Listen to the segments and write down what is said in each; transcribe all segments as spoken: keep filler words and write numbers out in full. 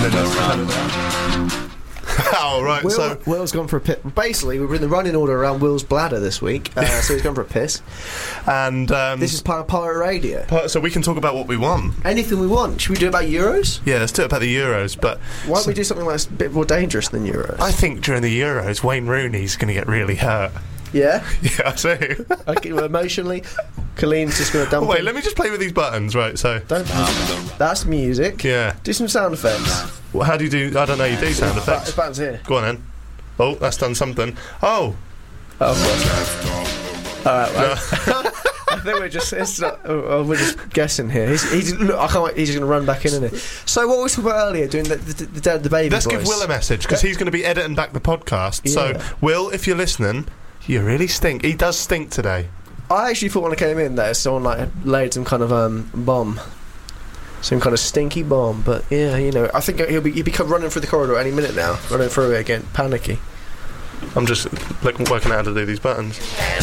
then that's oh, right, Will, so... Will's gone for a piss. Basically, we're in the running order around Will's bladder this week, uh, so he's gone for a piss. And, um... This is Pirate Pirate Radio. So we can talk about what we want. Anything we want. Should we do it about Euros? Yeah, let's do it about the Euros, but... Why don't so, we do something that's a bit more dangerous than Euros? I think during the Euros, Wayne Rooney's going to get really hurt. Yeah? Yeah, I do. Okay, well, emotionally, Colleen's just going to dump Oh, wait, him. let me just play with these buttons, right, so... Don't... That's music. Yeah. Do some sound effects. Well, how do you do... I don't know, you do sound effects. It's buttons here. Go on, then. Oh, that's done something. Oh! Oh, alright, well. I think we're just it's not, oh, we're just guessing here. He's, he's look, I can't wait. He's going to run back in, isn't he? So what we talked about earlier, doing the the, the, the, the baby Let's voice. give Will a message because he's going to be editing back the podcast. Yeah. So, Will, if you're listening, you really stink. He does stink today. I actually thought when I came in that someone like laid some kind of um bomb, some kind of stinky bomb. But yeah, you know, I think he'll be he'll be come running through the corridor any minute now, running through it again, panicky. I'm just like working out how to do these buttons.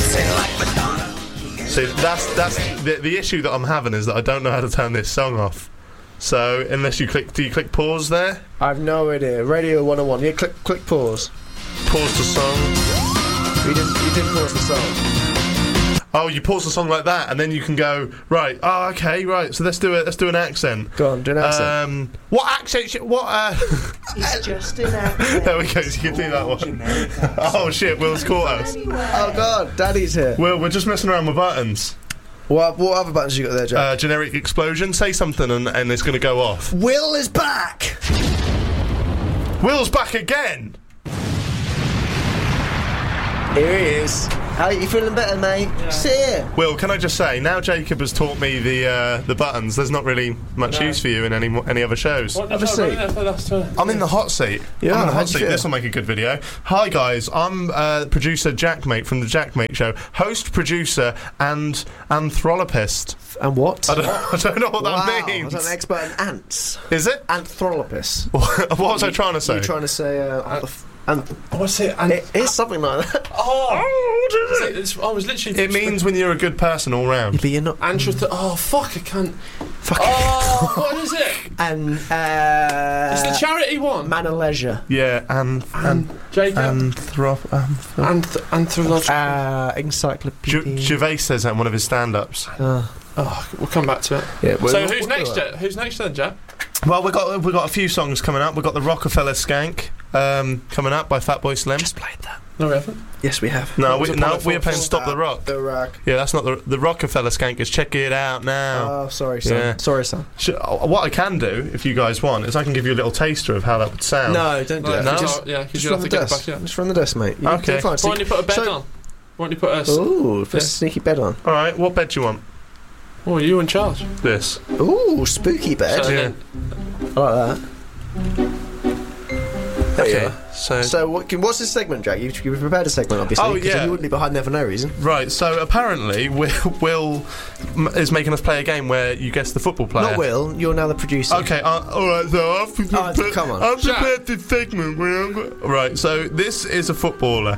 See, that's that's the the issue that I'm having is that I don't know how to turn this song off. So unless you click, do you click pause there? I have no idea. Radio one oh one. Yeah, click click pause. Pause the song. You didn't you didn't pause the song. Oh, you pause the song like that, and then you can go right. Oh, okay, right. So let's do it. Let's do an accent. Go on, do an accent. Um, what accent? Sh- what? Uh It's just an accent. There we go. You can do that one. Oh shit! Will's caught us. Oh God, Daddy's here. Will, we're just messing around with buttons. What what other buttons you got there, Jack? Uh, generic explosion. Say something, and, and it's going to go off. Will is back. Will's back again. Here he is. How you feeling better, mate? Yeah. Sit here. Will, can I just say, now Jacob has taught me the uh, the buttons, there's not really much No. use for you in any mo- any other shows. What Have a seat. I'm in the hot seat. Yeah, I'm in the how'd hot you seat. feel? This will make a good video. Hi guys, I'm uh, producer Jackmate from the Jackmate Show, host, producer, and anthropologist. And what? I don't, I don't know what wow, that means. I was an expert in ants. Is it? Anthropologist. What was I trying to say? You're trying to say uh, anth- anth- What's it? And it is something like that. oh, what is it? It's, I was literally. It means when you're a good person all round. But you're not. Anthroth- oh fuck! I can't. Fuck. Oh, what is it? And uh, It's the charity one. Man of Leisure. Yeah, and and Jacob. anthrop. anthrop Anth- anthropological. Uh, encyclopedia. J- Gervais says that in one of his stand-ups. Uh, Oh, we'll come back to it. yeah. Well, so we'll- who's we'll next, do it. Jack? Who's next then, Jack? Well, we got we got a few songs coming up. We got the Rockefeller Skank um, coming up by Fatboy Slim. Just played that. No, we haven't. Yes, we have. No, What we, was no, Apollo we are four? playing Stop the Rock. The Rock. Yeah, that's not the the Rockefeller Skank. Is check it out now. Oh, sorry, son. Yeah. Sorry, son. Sh- what I can do, if you guys want, is I can give you a little taster of how that would sound. No, don't do No, that. no. Just, yeah, because just you run have the to get it desk. back. Yeah. Just run the desk, mate. You Okay. do fine. Why don't you put a bed So- on? Why don't you put a? s- Ooh, for Yeah. a sneaky bed on. All right, what bed do you want? Oh, are you in charge? This. Ooh, spooky bed. So Yeah. then- I like that. There you Okay. are. So. So, what, can- what's this segment, Jack? You've, you've prepared a segment, obviously. Oh, 'cause yeah. You wouldn't be behind there for no reason. Right, so apparently Will, Will m- is making us play a game where you guess the football player. Not Will. You're now the producer. Okay, uh, alright, so I've prepared, Oh, come on. I've prepared this segment where I'm go- Right, so this is a footballer.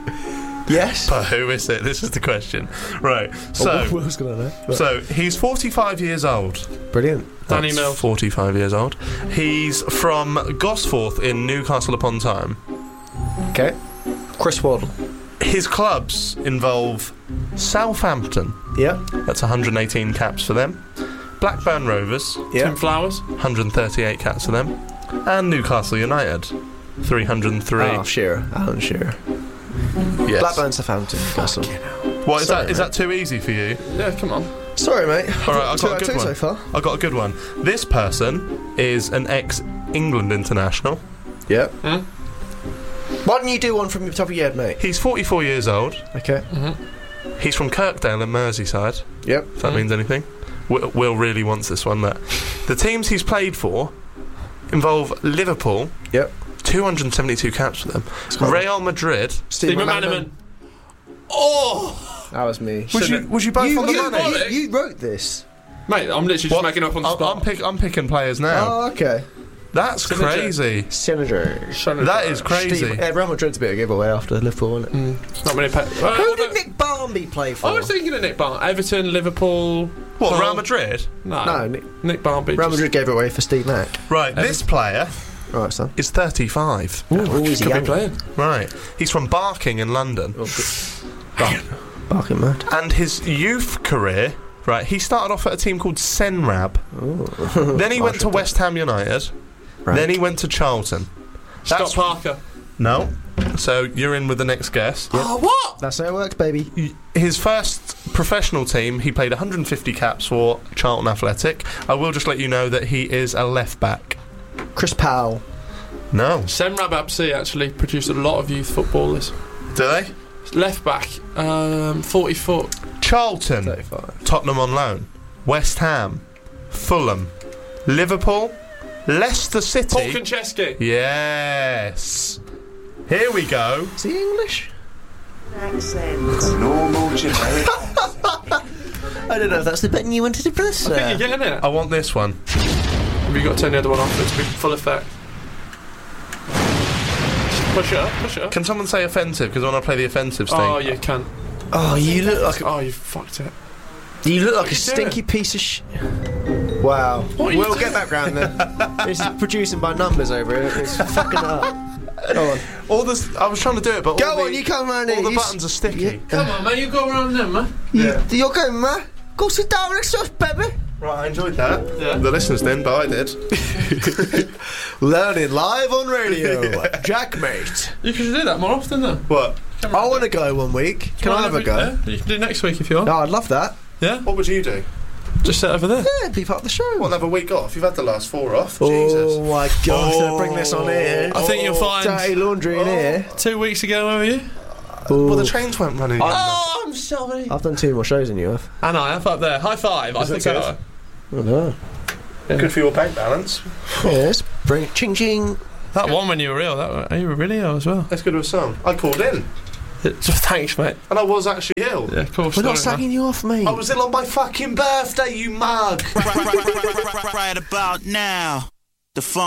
Yes. But who is it? This is the question. Right, so Oh, Will's gonna know. But- so he's forty-five years old. Brilliant. Danny That's Mills. forty-five years old. He's from Gosforth in Newcastle upon Tyne. Okay. Chris Waddle. His clubs involve Southampton. Yeah. That's one hundred eighteen caps for them. Blackburn Rovers. Yeah. Tim Flowers. one hundred thirty-eight caps for them. And Newcastle United. three hundred three. Oh, Shearer. Alan Shearer. Yes. Blackburn, Southampton, Newcastle. What is Sorry, that? Is mate. that too easy for you? Yeah, come on. Sorry, mate. All right, I've Two got a out of good two one. so far. I got a good one. This person is an ex-England international. Yep. Hmm? Why don't you do one from the top of your head, mate? He's forty-four years old. Okay. He's from Kirkdale in Merseyside. Yep. If that Mm. means anything. Will, Will really wants this one. That the teams he's played for involve Liverpool. Yep. two hundred seventy-two caps for them. quite Real Madrid. Steve Steve McManaman. McManaman. Oh! That was me. Was you, was you both You, on the you, money? you, you wrote this. Mate, I'm literally just What? making up on the I'm, spot. I'm, pick, I'm picking players now. Oh, okay. That's Synergy. crazy. Senator. That is crazy. Steve, yeah, Real Madrid's a bit of a giveaway after Liverpool, wasn't it? Mm. Not many. Pa- uh, Who I did don't- Nick Barmby play for? I was thinking of Nick Barnes. Everton, Liverpool. What, Hull. Real Madrid? No. No, Nick, Nick Barnes. Real Madrid gave it away for Steve Mack. Right, this player Right, son. is thirty-five. Ooh, ooh, he's Could be young. playing. Right. He's from Barking in London. Oh, good. Bark, barking mad. And his youth career, right, he started off at a team called Senrab. Then he went to West Ham United. Right. Then he went to Charlton. Scott That's- Parker. No. So you're in with the next guess. Oh, what? That's how it works, baby. His first professional team, he played one hundred fifty caps for Charlton Athletic. I will just let you know that he is a left back. Chris Powell. No. Semrab Absi actually produced a lot of youth footballers. Do they? Left back, um, forty foot. Charlton, thirty-five. Tottenham on loan, West Ham, Fulham, Liverpool, Leicester City. Paul Konchesky. Yes. Here we go. Is he English? Normal generic. I don't know if that's the button you wanted to press. I think you're getting it. I want this one. Have you got to turn the other one off for it to be full effect? Push it up, push it up. Can someone say offensive? Because I want to play the offensive thing. Oh, you can. Oh, you look like a, Oh, you fucked it. you look like What a are you stinky doing? piece of sh. Wow. What are you We'll doing? get back round then. This is producing by numbers over here. It's fucking it up. Go on. All this, I was trying to do it, but Go all on, the, you come round all here. the you s- buttons are sticky. Yeah. Come on, man, you go around them, man. You, You're going, man. Go sit down next to us, baby. Right, I enjoyed that. Yeah. The listeners didn't, but I did. Learning live on radio. Jack, mate. You should do that more often, though. What? I want to go one week. Can I have a go? Yeah, you can do next week if you want. No, I'd love that. Yeah? What would you do? Just sit over there. Yeah, be part of the show. What, have a week off? You've had the last four off. Oh Jesus. my God! Gonna bring this on here. I think you'll find Dirty laundry in here. two weeks ago, were you? Well, the trains weren't running. Oh, I'm sorry. I've done two more shows than you have. And I have up there. High five. I Is think it I Oh no. Good for your bank balance. Yes. Bring ching ching. That one when you were ill, that you were really ill as well. Let's go to a song. I called in, Thanks, mate. and I was actually ill. Yeah, of course. We're not sorry, man. slagging you off, mate. I was ill on my fucking birthday, you mug. right, right, right, right, right, right about now. The fun.